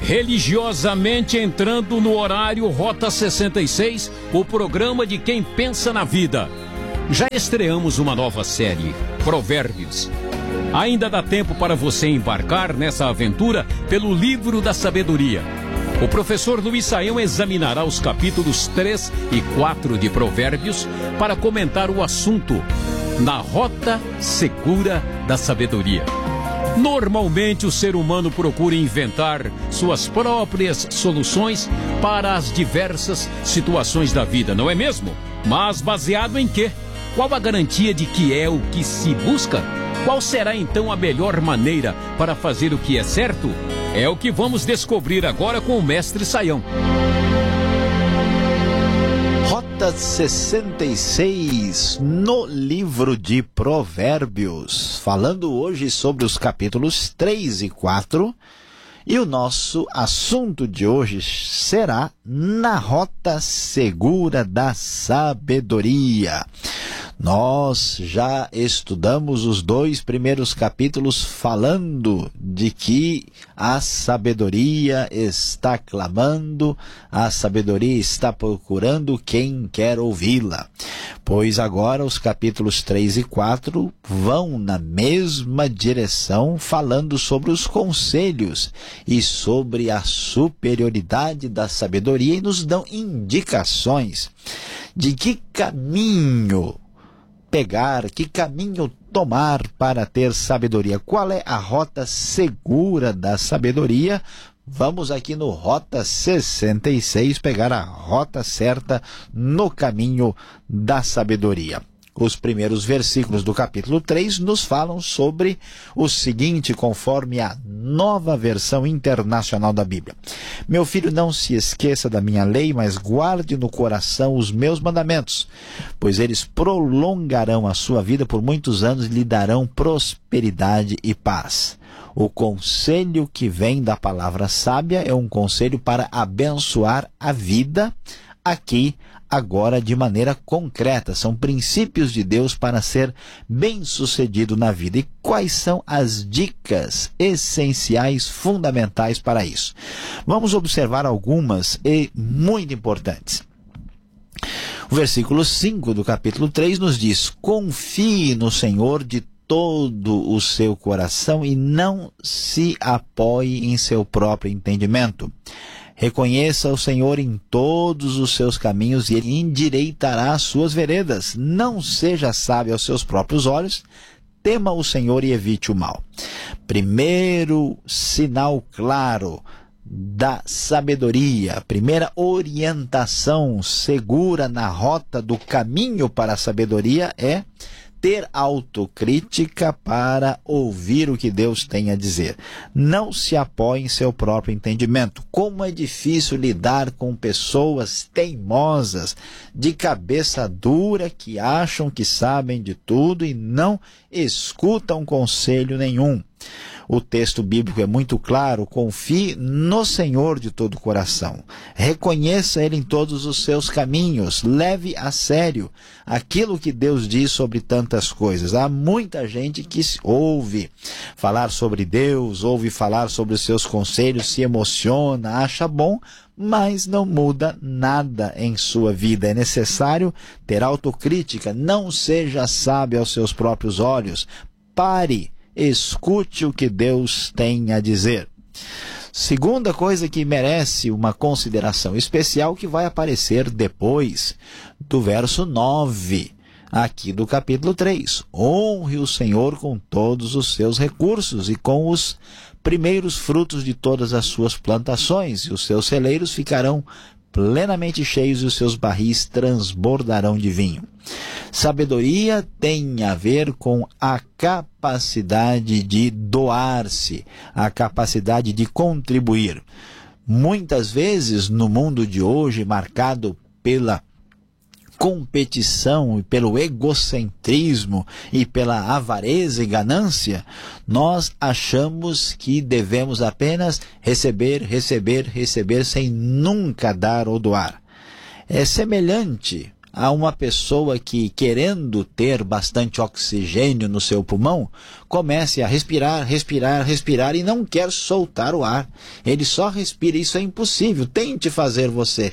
Religiosamente entrando no horário Rota 66, o programa de quem pensa na vida. Já estreamos uma nova série, Provérbios. Ainda dá tempo para você embarcar nessa aventura pelo livro da sabedoria. O professor Luiz Saião examinará os capítulos 3 e 4 de Provérbios para comentar o assunto na Rota Segura da Sabedoria. Normalmente o ser humano procura inventar suas próprias soluções para as diversas situações da vida, não é mesmo? Mas baseado em quê? Qual a garantia de que é o que se busca? Qual será então a melhor maneira para fazer o que é certo? É o que vamos descobrir agora com o mestre Saião. Rota 66 no livro de Provérbios, falando hoje sobre os capítulos 3 e 4, e o nosso assunto de hoje será na Rota Segura da Sabedoria. Nós já estudamos os 2 primeiros capítulos falando de que a sabedoria está clamando, a sabedoria está procurando quem quer ouvi-la. Pois agora os capítulos 3 e 4 vão na mesma direção, falando sobre os conselhos e sobre a superioridade da sabedoria, e nos dão indicações de que caminho pegar, que caminho tomar para ter sabedoria. Qual é a rota segura da sabedoria? Vamos aqui no Rota 66 pegar a rota certa no caminho da sabedoria. Os primeiros versículos do capítulo 3 nos falam sobre o seguinte, conforme a Nova Versão Internacional da Bíblia. Meu filho, não se esqueça da minha lei, mas guarde no coração os meus mandamentos, pois eles prolongarão a sua vida por muitos anos e lhe darão prosperidade e paz. O conselho que vem da palavra sábia é um conselho para abençoar a vida aqui, agora, de maneira concreta. São princípios de Deus para ser bem-sucedido na vida. E quais são as dicas essenciais, fundamentais para isso? Vamos observar algumas e muito importantes. O versículo 5 do capítulo 3 nos diz: confie no Senhor de todo o seu coração e não se apoie em seu próprio entendimento. Reconheça o Senhor em todos os seus caminhos e Ele endireitará as suas veredas. Não seja sábio aos seus próprios olhos, tema o Senhor e evite o mal. Primeiro sinal claro da sabedoria, primeira orientação segura na rota do caminho para a sabedoria é ter autocrítica para ouvir o que Deus tem a dizer. Não se apoie em seu próprio entendimento. Como é difícil lidar com pessoas teimosas, de cabeça dura, que acham que sabem de tudo e não escutam conselho nenhum. O texto bíblico é muito claro: confie no Senhor de todo o coração. Reconheça Ele em todos os seus caminhos. Leve a sério aquilo que Deus diz sobre tantas coisas. Há muita gente que ouve falar sobre Deus, ouve falar sobre os seus conselhos, se emociona, acha bom, mas não muda nada em sua vida. É necessário ter autocrítica. Não seja sábio aos seus próprios olhos. Pare. Escute o que Deus tem a dizer. Segunda coisa que merece uma consideração especial, que vai aparecer depois do verso 9, aqui do capítulo 3. Honre o Senhor com todos os seus recursos e com os primeiros frutos de todas as suas plantações, e os seus celeiros ficarão plenamente cheios e os seus barris transbordarão de vinho. Sabedoria tem a ver com a capacidade de doar-se, a capacidade de contribuir. Muitas vezes, no mundo de hoje, marcado pela competição e pelo egocentrismo e pela avareza e ganância, nós achamos que devemos apenas receber, receber, receber sem nunca dar ou doar. É semelhante a uma pessoa que, querendo ter bastante oxigênio no seu pulmão, comece a respirar, respirar, respirar e não quer soltar o ar. Ele só respira, isso é impossível. Tente fazer você.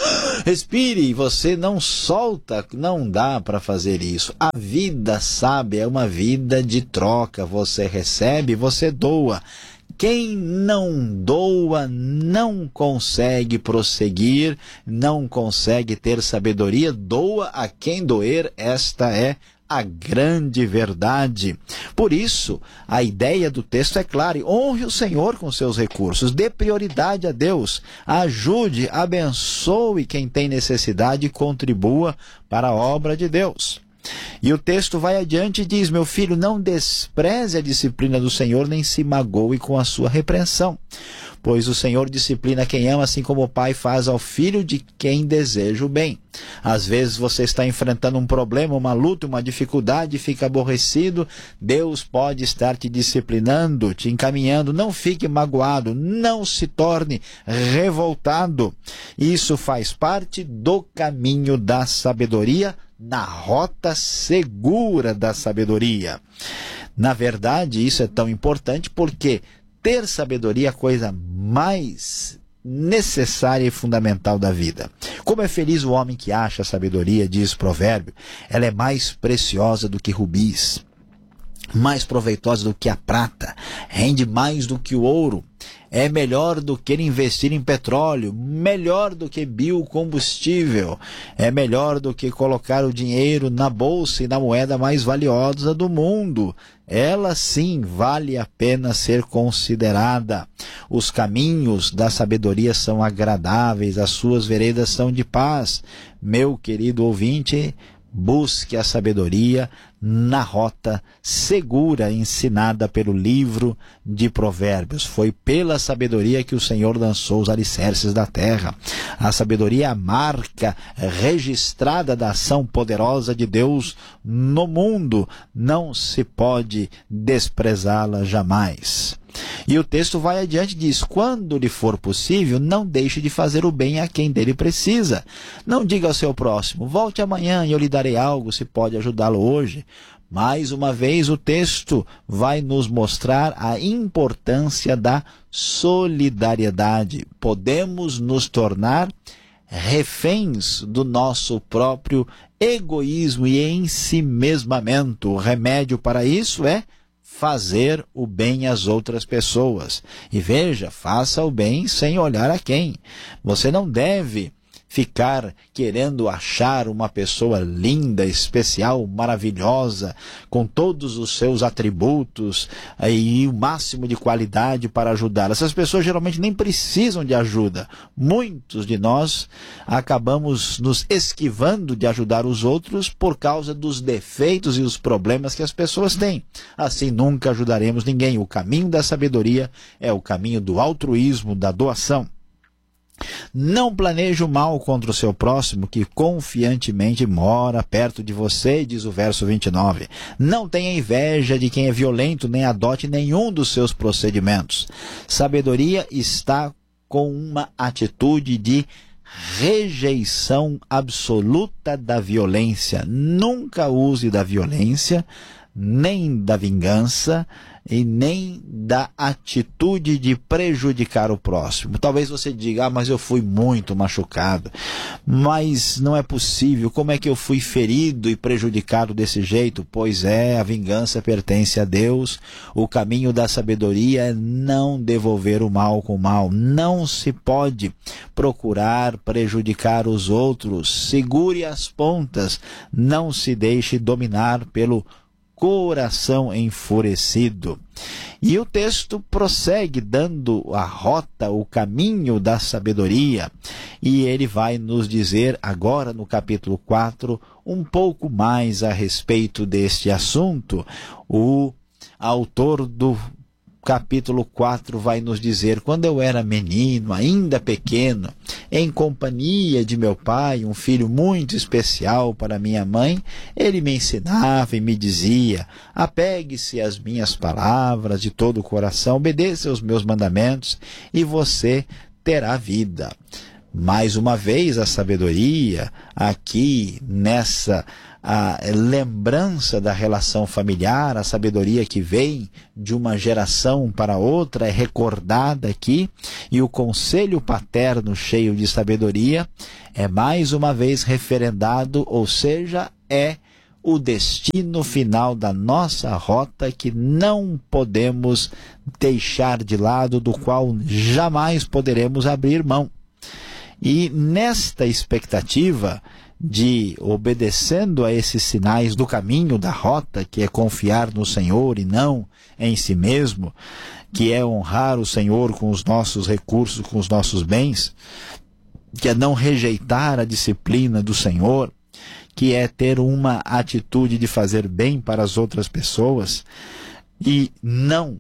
Respire e você não solta, não dá para fazer isso. A vida, sabe, é uma vida de troca. Você recebe, você doa. Quem não doa não consegue prosseguir, não consegue ter sabedoria. Doa a quem doer, esta é a grande verdade. Por isso, a ideia do texto é clara: honre o Senhor com seus recursos, dê prioridade a Deus, ajude, abençoe quem tem necessidade e contribua para a obra de Deus. E o texto vai adiante e diz: meu filho, não despreze a disciplina do Senhor, nem se magoe com a sua repreensão. Pois o Senhor disciplina quem ama, assim como o pai faz ao filho de quem deseja o bem. Às vezes você está enfrentando um problema, uma luta, uma dificuldade, fica aborrecido. Deus pode estar te disciplinando, te encaminhando. Não fique magoado, não se torne revoltado. Isso faz parte do caminho da sabedoria, na rota segura da sabedoria. Na verdade, isso é tão importante porque ter sabedoria é a coisa mais necessária e fundamental da vida. Como é feliz o homem que acha a sabedoria, diz o provérbio. Ela é mais preciosa do que rubis, mais proveitosa do que a prata, rende mais do que o ouro. É melhor do que investir em petróleo, melhor do que biocombustível, é melhor do que colocar o dinheiro na bolsa e na moeda mais valiosa do mundo. Ela sim vale a pena ser considerada. Os caminhos da sabedoria são agradáveis, as suas veredas são de paz. Meu querido ouvinte, busque a sabedoria na rota segura ensinada pelo livro de Provérbios. Foi pela sabedoria que o Senhor lançou os alicerces da terra. A sabedoria é a marca registrada da ação poderosa de Deus no mundo. Não se pode desprezá-la jamais. E o texto vai adiante e diz: quando lhe for possível, não deixe de fazer o bem a quem dele precisa. Não diga ao seu próximo: volte amanhã e eu lhe darei algo, se pode ajudá-lo hoje. Mais uma vez, o texto vai nos mostrar a importância da solidariedade. Podemos nos tornar reféns do nosso próprio egoísmo e ensimesmamento. O remédio para isso é fazer o bem às outras pessoas. E veja, faça o bem sem olhar a quem. Você não deve ficar querendo achar uma pessoa linda, especial, maravilhosa, com todos os seus atributos e o máximo de qualidade para ajudá-la. Essas pessoas geralmente nem precisam de ajuda. Muitos de nós acabamos nos esquivando de ajudar os outros por causa dos defeitos e os problemas que as pessoas têm. Assim nunca ajudaremos ninguém. O caminho da sabedoria é o caminho do altruísmo, da doação. Não planeje o mal contra o seu próximo, que confiantemente mora perto de você, diz o verso 29. Não tenha inveja de quem é violento, nem adote nenhum dos seus procedimentos. Sabedoria está com uma atitude de rejeição absoluta da violência. Nunca use da violência, nem da vingança, e nem da atitude de prejudicar o próximo. Talvez você diga: mas eu fui muito machucado, mas não é possível, como é que eu fui ferido e prejudicado desse jeito? Pois é, a vingança pertence a Deus. O caminho da sabedoria é não devolver o mal com o mal. Não se pode procurar prejudicar os outros. Segure as pontas, não se deixe dominar pelo coração enfurecido. E o texto prossegue dando a rota, o caminho da sabedoria, e ele vai nos dizer agora no capítulo 4 um pouco mais a respeito deste assunto. O autor do capítulo 4 vai nos dizer: quando eu era menino, ainda pequeno, em companhia de meu pai, um filho muito especial para minha mãe, ele me ensinava e me dizia: apegue-se às minhas palavras de todo o coração, obedeça aos meus mandamentos e você terá vida. Mais uma vez, a sabedoria aqui nessa lembrança da relação familiar, a sabedoria que vem de uma geração para outra é recordada aqui, e o conselho paterno cheio de sabedoria é mais uma vez referendado, ou seja, é o destino final da nossa rota que não podemos deixar de lado, do qual jamais poderemos abrir mão. E nesta expectativa de, obedecendo a esses sinais do caminho da rota, que é confiar no Senhor e não em si mesmo, que é honrar o Senhor com os nossos recursos, com os nossos bens, que é não rejeitar a disciplina do Senhor, que é ter uma atitude de fazer bem para as outras pessoas e não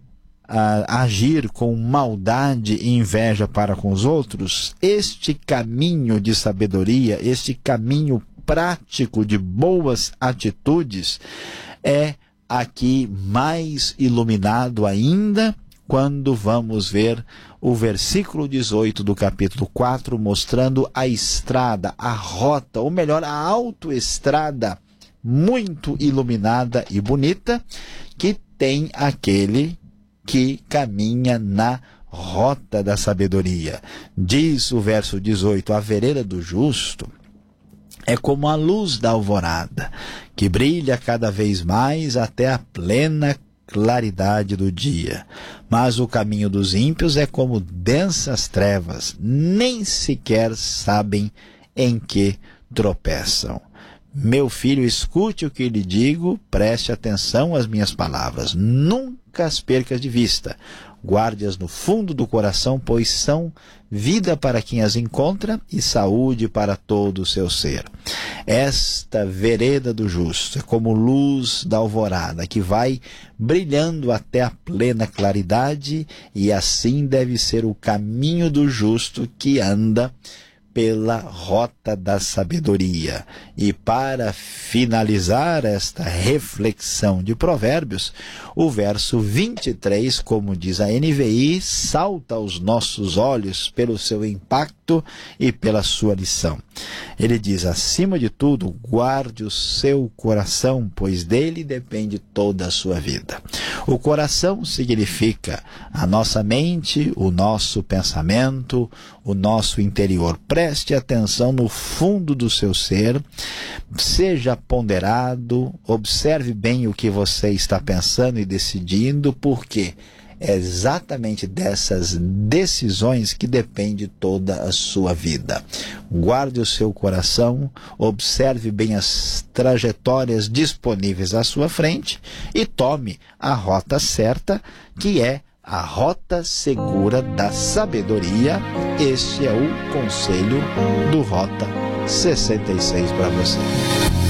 agir com maldade e inveja para com os outros. Este caminho de sabedoria, este caminho prático de boas atitudes é aqui mais iluminado ainda quando vamos ver o versículo 18 do capítulo 4, mostrando a estrada, a rota, ou melhor, a autoestrada muito iluminada e bonita que tem aquele que caminha na rota da sabedoria. Diz o verso 18: a vereda do justo é como a luz da alvorada, que brilha cada vez mais até a plena claridade do dia. Mas o caminho dos ímpios é como densas trevas, nem sequer sabem em que tropeçam. Meu filho, escute o que lhe digo, preste atenção às minhas palavras. Nunca as percas de vista. Guarde-as no fundo do coração, pois são vida para quem as encontra e saúde para todo o seu ser. Esta vereda do justo é como luz da alvorada, que vai brilhando até a plena claridade, e assim deve ser o caminho do justo que anda pela rota da sabedoria. E para finalizar esta reflexão de Provérbios, o verso 23, como diz a NVI, salta aos nossos olhos pelo seu impacto e pela sua lição. Ele diz: acima de tudo, guarde o seu coração, pois dele depende toda a sua vida. O coração significa a nossa mente, o nosso pensamento, o nosso interior. Preste atenção no fundo do seu ser, seja ponderado, observe bem o que você está pensando e decidindo, porque é exatamente dessas decisões que depende toda a sua vida. Guarde o seu coração, observe bem as trajetórias disponíveis à sua frente e tome a rota certa, que é a rota segura da sabedoria. Este é o conselho do Rota 66 para você.